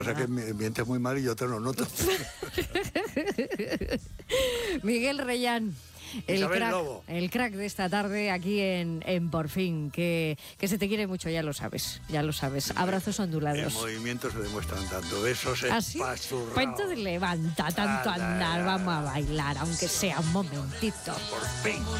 O sea que mientes muy mal y yo te lo noto. Miguel Reyán, el crack de esta tarde aquí en Por Fin, que se te quiere mucho, ya lo sabes. Abrazos ondulados. En movimiento se demuestran tanto, besos espazurrados. Pues entonces levanta tanto andar, vamos a bailar, aunque sea un momentito. Por fin.